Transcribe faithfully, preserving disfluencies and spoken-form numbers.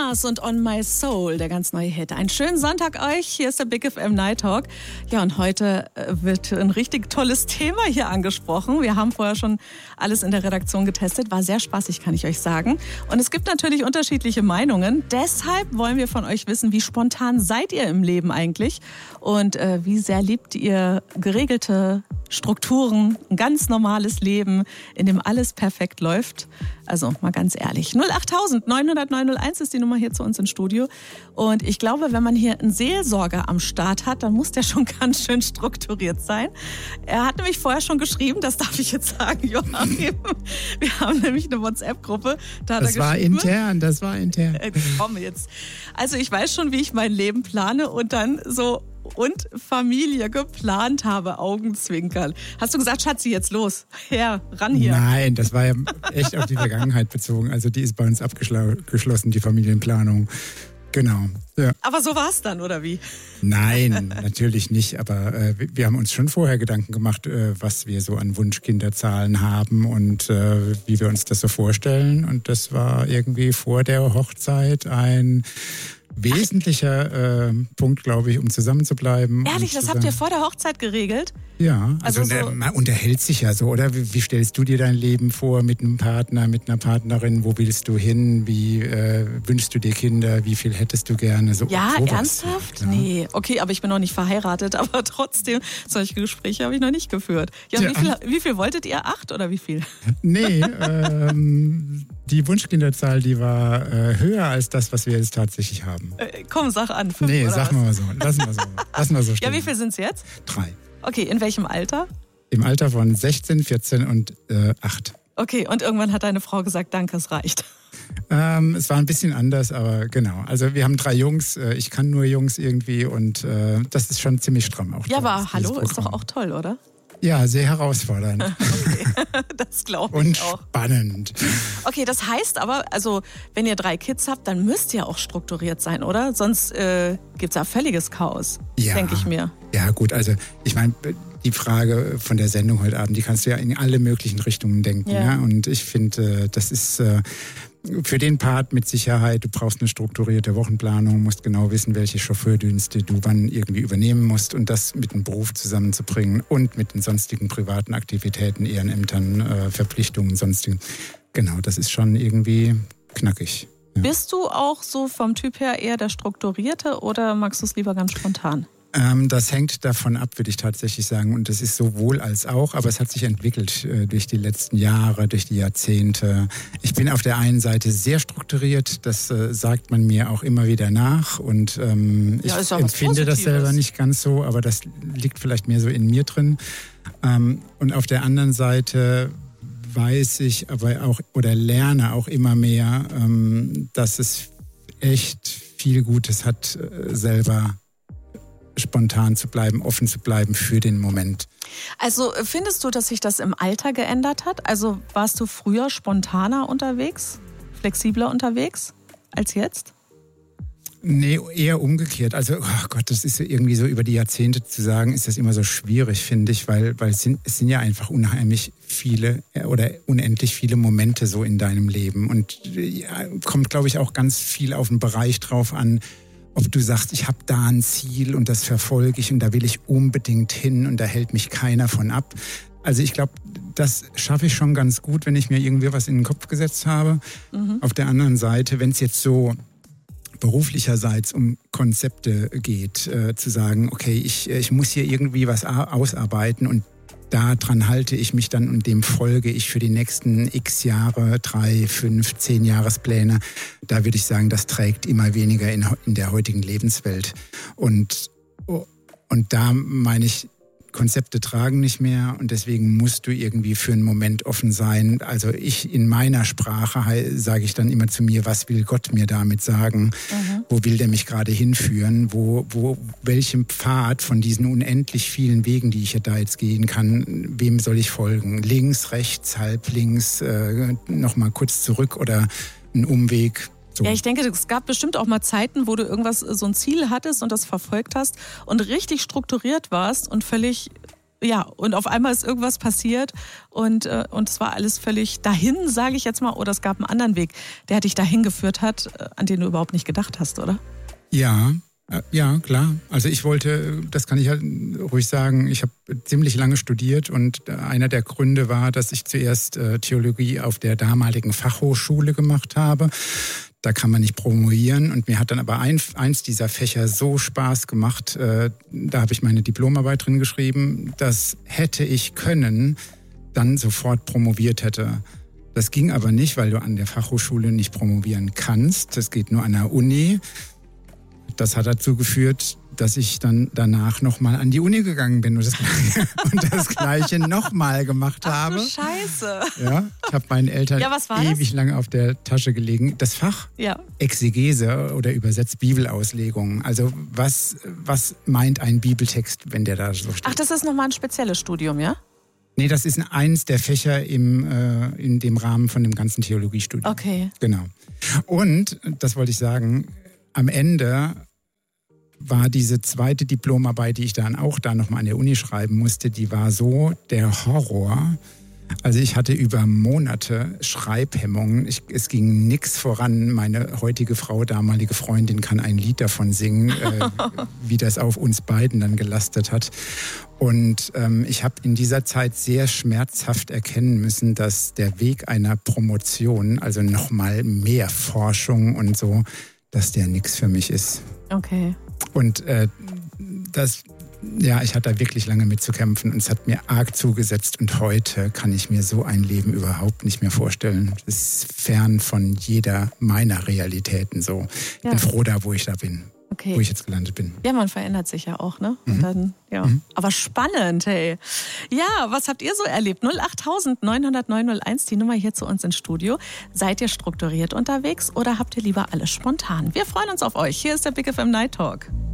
Mars und On My Soul, der ganz neue Hit. Einen schönen Sonntag euch, hier ist der Big F M Night Talk. Ja, und heute wird ein richtig tolles Thema hier angesprochen. Wir haben vorher schon alles in der Redaktion getestet, war sehr spaßig, kann ich euch sagen. Und es gibt natürlich unterschiedliche Meinungen. Deshalb wollen wir von euch wissen, wie spontan seid ihr im Leben eigentlich? Und äh, wie sehr liebt ihr geregelte Strukturen, ein ganz normales Leben, in dem alles perfekt läuft? Also mal ganz ehrlich, null acht neun null null neun null eins ist die Nummer hier zu uns ins Studio. Und ich glaube, wenn man hier einen Seelsorger am Start hat, dann muss der schon ganz schön strukturiert sein. Er hat nämlich vorher schon geschrieben, das darf ich jetzt sagen, Joachim. Wir haben nämlich eine WhatsApp-Gruppe. Da hat das er war intern, das war intern. Äh, komm jetzt. Also ich weiß schon, wie ich mein Leben plane und dann so und Familie geplant habe, Augenzwinkern. Hast du gesagt, Schatzi, jetzt los, her, ran hier? Nein, das war ja echt auf die Vergangenheit bezogen. Also die ist bei uns abgeschlossen, die Familienplanung. Genau. Ja. Aber so war es dann, oder wie? Nein, natürlich nicht. Aber äh, wir haben uns schon vorher Gedanken gemacht, äh, was wir so an Wunschkinderzahlen haben und äh, wie wir uns das so vorstellen. Und das war irgendwie vor der Hochzeit ein wesentlicher äh, Punkt, glaube ich, um zusammen zu bleiben. Ehrlich, das habt ihr vor der Hochzeit geregelt? Ja, also, also so man unterhält sich ja so, oder? Wie, wie stellst du dir dein Leben vor mit einem Partner, mit einer Partnerin? Wo willst du hin? Wie äh, wünschst du dir Kinder? Wie viel hättest du gerne? So, ja, sowas. Ernsthaft? Ja. Nee, okay, aber ich bin noch nicht verheiratet, aber trotzdem, solche Gespräche habe ich noch nicht geführt. Ja, ja. Wie, viel, wie viel wolltet ihr? Acht oder wie viel? Nee, ähm, die Wunschkinderzahl, die war äh, höher als das, was wir jetzt tatsächlich haben. Äh, komm, sag an. Fünf nee, oder sag was? mal so. Lassen wir so. Lassen wir so stehen. Ja, wie viel sind es jetzt? Drei. Okay, in welchem Alter? Im Alter von sechzehn, vierzehn und äh, acht. Okay, und irgendwann hat deine Frau gesagt, danke, es reicht. Ähm, es war ein bisschen anders, aber genau. Also wir haben drei Jungs, äh, ich kann nur Jungs irgendwie und äh, das ist schon ziemlich stramm auch. Ja, aber hallo, ist doch auch toll, oder? Ja, sehr herausfordernd. Okay, das glaube ich und auch. Und spannend. Okay, das heißt aber, also wenn ihr drei Kids habt, dann müsst ihr auch strukturiert sein, oder? Sonst äh, gibt es da völliges Chaos, ja, denke ich mir. Ja gut, also ich meine, die Frage von der Sendung heute Abend, die kannst du ja in alle möglichen Richtungen denken. Ja. Ja? Und ich finde, das ist äh, für den Part mit Sicherheit, du brauchst eine strukturierte Wochenplanung, musst genau wissen, welche Chauffeurdienste du wann irgendwie übernehmen musst und das mit dem Beruf zusammenzubringen und mit den sonstigen privaten Aktivitäten, Ehrenämtern, äh, Verpflichtungen, sonstigen. Genau, das ist schon irgendwie knackig. Ja. Bist du auch so vom Typ her eher der Strukturierte oder magst du es lieber ganz spontan? Ähm, das hängt davon ab, würde ich tatsächlich sagen. Und das ist sowohl als auch, aber es hat sich entwickelt äh, durch die letzten Jahre, durch die Jahrzehnte. Ich bin auf der einen Seite sehr strukturiert, das äh, sagt man mir auch immer wieder nach. Und ähm, ja, ich empfinde das selber nicht ganz so, aber das liegt vielleicht mehr so in mir drin. Ähm, und auf der anderen Seite weiß ich aber auch oder lerne auch immer mehr, ähm, dass es echt viel Gutes hat, äh, selber spontan zu bleiben, offen zu bleiben für den Moment. Also findest du, dass sich das im Alter geändert hat? Also warst du früher spontaner unterwegs, flexibler unterwegs als jetzt? Nee, eher umgekehrt. Also, oh Gott, das ist irgendwie so über die Jahrzehnte zu sagen, ist das immer so schwierig, finde ich, weil, weil es, sind, es sind ja einfach unheimlich viele oder unendlich viele Momente so in deinem Leben. Und ja, kommt, glaube ich, auch ganz viel auf den Bereich drauf an, ob du sagst, ich habe da ein Ziel und das verfolge ich und da will ich unbedingt hin und da hält mich keiner von ab. Also ich glaube, das schaffe ich schon ganz gut, wenn ich mir irgendwie was in den Kopf gesetzt habe. Mhm. Auf der anderen Seite, wenn es jetzt so beruflicherseits um Konzepte geht, äh, zu sagen, okay, ich, ich muss hier irgendwie was ausarbeiten und daran halte ich mich dann und dem folge ich für die nächsten x Jahre, drei, fünf, zehn Jahrespläne. Da würde ich sagen, das trägt immer weniger in, in der heutigen Lebenswelt. Und, und da meine ich, Konzepte tragen nicht mehr und deswegen musst du irgendwie für einen Moment offen sein. Also ich in meiner Sprache sage ich dann immer zu mir, was will Gott mir damit sagen? Mhm. Wo will der mich gerade hinführen? Wo, wo, welchem Pfad von diesen unendlich vielen Wegen, die ich ja da jetzt gehen kann, wem soll ich folgen? Links, rechts, halb links, äh, nochmal kurz zurück oder ein Umweg? So. Ja, ich denke, es gab bestimmt auch mal Zeiten, wo du irgendwas, so ein Ziel hattest und das verfolgt hast und richtig strukturiert warst und völlig ja, und auf einmal ist irgendwas passiert und, äh, und es war alles völlig dahin, sage ich jetzt mal, oder es gab einen anderen Weg, der dich dahin geführt hat, an den du überhaupt nicht gedacht hast, oder? Ja, ja, klar. Also ich wollte, das kann ich halt ruhig sagen, ich habe ziemlich lange studiert und einer der Gründe war, dass ich zuerst Theologie auf der damaligen Fachhochschule gemacht habe. Da kann man nicht promovieren und mir hat dann aber ein, eins dieser Fächer so Spaß gemacht, äh, da habe ich meine Diplomarbeit drin geschrieben, das hätte ich können, dann sofort promoviert hätte. Das ging aber nicht, weil du an der Fachhochschule nicht promovieren kannst. Das geht nur an der Uni. Das hat dazu geführt, dass ich dann danach nochmal an die Uni gegangen bin und das, und das Gleiche nochmal gemacht habe. Ach du Scheiße. Ja, ich habe meinen Eltern ja, was war ewig das? lange auf der Tasche gelegen. Das Fach ja. Exegese oder übersetzt Bibelauslegung. Also was, was meint ein Bibeltext, wenn der da so steht? Ach, das ist nochmal ein spezielles Studium, ja? Nee, das ist eins der Fächer im, äh, in dem Rahmen von dem ganzen Theologiestudium. Okay. Genau. Und, das wollte ich sagen, am Ende war diese zweite Diplomarbeit, die ich dann auch da nochmal an der Uni schreiben musste, die war so der Horror. Also ich hatte über Monate Schreibhemmungen. Ich, es ging nichts voran. Meine heutige Frau, damalige Freundin, kann ein Lied davon singen, äh, wie das auf uns beiden dann gelastet hat. Und ähm, ich habe in dieser Zeit sehr schmerzhaft erkennen müssen, dass der Weg einer Promotion, also nochmal mehr Forschung und so, dass der nichts für mich ist. Okay. Und äh, das, ja, ich hatte da wirklich lange mit zu kämpfen und es hat mir arg zugesetzt und heute kann ich mir so ein Leben überhaupt nicht mehr vorstellen. Das ist fern von jeder meiner Realitäten so. Ich ja. bin froh da, wo ich da bin. Okay. Wo ich jetzt gelandet bin. Ja, man verändert sich ja auch, ne? Mhm. Und dann, ja. Mhm. Aber spannend, hey. Ja, was habt ihr so erlebt? null acht neun null null neun null eins, die Nummer hier zu uns ins Studio. Seid ihr strukturiert unterwegs oder habt ihr lieber alles spontan? Wir freuen uns auf euch. Hier ist der Big F M Night Talk.